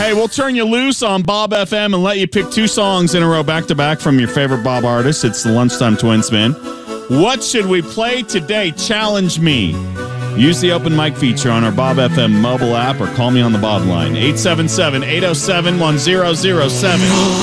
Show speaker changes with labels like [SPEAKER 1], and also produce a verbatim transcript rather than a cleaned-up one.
[SPEAKER 1] Hey, we'll turn you loose on Bob F M and let you pick two songs in a row back-to-back from your favorite Bob artist. It's the Lunchtime Twin Spin. What should we play today? Challenge me. Use the open mic feature on our Bob F M mobile app or call me on the Bob line. eight seven seven, eight oh seven, one oh oh seven.